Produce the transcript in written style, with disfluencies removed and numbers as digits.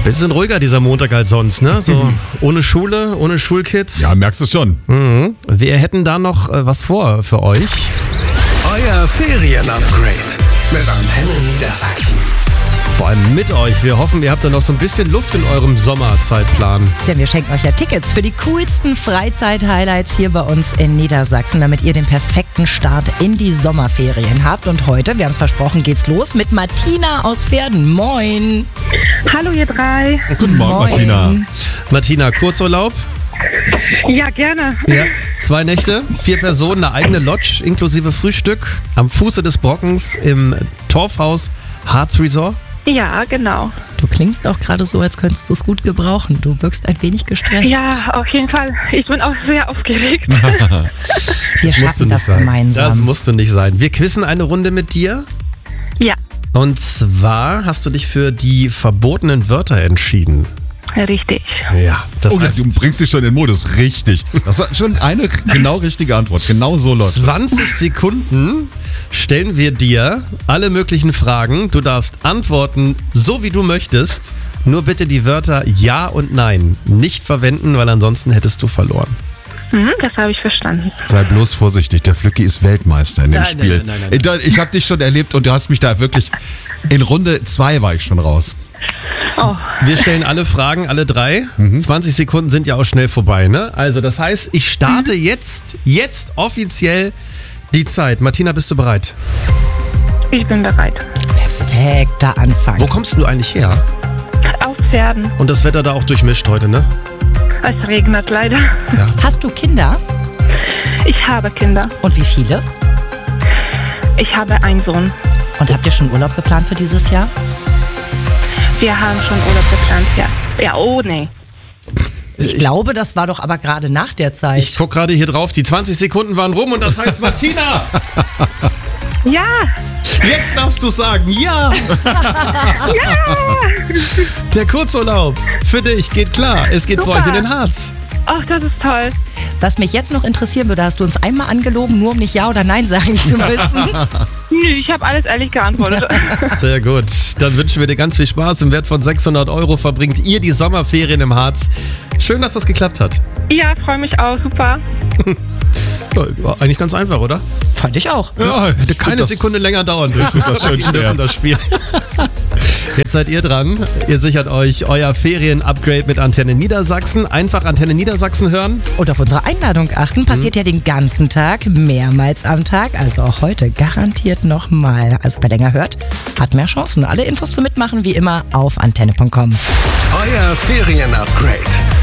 Bisschen ruhiger dieser Montag als sonst, ne? So ohne Schule, ohne Schulkids. Ja, merkst du schon. Wir hätten da noch was vor für euch. Euer Ferien-Upgrade mit Antenne Niedersachsen. Vor allem mit euch. Wir hoffen, ihr habt da noch so ein bisschen Luft in eurem Sommerzeitplan. Denn wir schenken euch ja Tickets für die coolsten Freizeit-Highlights hier bei uns in Niedersachsen, damit ihr den perfekten Start in die Sommerferien habt. Und heute, wir haben es versprochen, geht's los mit Martina aus Verden. Moin. Hallo ihr drei. Guten Morgen, Moin. Martina. Martina, Kurzurlaub? Ja, gerne. Ja. 2 Nächte, 4 Personen, eine eigene Lodge inklusive Frühstück am Fuße des Brockens im Torfhaus Harz Resort. Ja, genau. Du klingst auch gerade so, als könntest du es gut gebrauchen. Du wirkst ein wenig gestresst. Ja, auf jeden Fall. Ich bin auch sehr aufgeregt. Wir musst du schaffen nicht das sein. gemeinsam. Das musst du nicht sein. Wir quizzen eine Runde mit dir. Ja, Und zwar hast du dich für die verbotenen Wörter entschieden. richtig. Ja, das Oh, heißt du bringst dich schon in den Modus. Richtig. Das war schon eine genau richtige Antwort. Genau so läuft. 20 Sekunden stellen wir dir alle möglichen Fragen. Du darfst antworten, so wie du möchtest. Nur bitte die Wörter Ja und Nein nicht verwenden, weil ansonsten hättest du verloren. Das habe ich verstanden. Sei bloß vorsichtig, der Flücki ist Weltmeister in dem Nein, Spiel. nein. Ich habe dich schon erlebt und du hast mich da wirklich, in Runde 2 war ich schon raus. Oh, Wir stellen alle Fragen, alle 3. 20 Sekunden sind ja auch schnell vorbei, ne? Also das heißt, ich starte jetzt offiziell die Zeit. Martina, bist du bereit? ich bin bereit. Perfekter Anfang. Wo kommst du eigentlich her? Aus Pferden. Und das Wetter da auch durchmischt heute, ne? Es regnet leider. Hast du Kinder? Ich habe Kinder. Und wie viele? Ich habe einen Sohn. Und habt ihr schon Urlaub geplant für dieses Jahr? Wir haben schon Urlaub geplant, ja. Ja, oh nee. Ich glaube, das war doch aber gerade nach der Zeit. Ich guck gerade hier drauf, die 20 Sekunden waren rum und das heißt, Martina, Ja, jetzt darfst du sagen, ja! Der Kurzurlaub für dich geht klar, es geht für Super. euch in den Harz. ach, das ist toll. Was mich jetzt noch interessieren würde, hast du uns einmal angelogen, nur um nicht Ja oder Nein sagen zu müssen? Nö, ich habe alles ehrlich geantwortet. Sehr gut, dann wünschen wir dir ganz viel Spaß. Im Wert von 600 € verbringt ihr die Sommerferien im Harz. Schön, dass das geklappt hat. Ja, freue mich auch. Super. Ja, war eigentlich ganz einfach, oder? Fand ich auch. Ja, Hätte keine Sekunde länger dauern dürfen. das schön schwer. Das Spiel. Jetzt seid ihr dran. Ihr sichert euch euer Ferien-Upgrade mit Antenne Niedersachsen. Einfach Antenne Niedersachsen hören. Und auf unsere Einladung achten, passiert ja den ganzen Tag, mehrmals am Tag, also auch heute garantiert nochmal. Also wer länger hört, hat mehr Chancen. Alle Infos zum Mitmachen wie immer auf antenne.com. Euer Ferien-Upgrade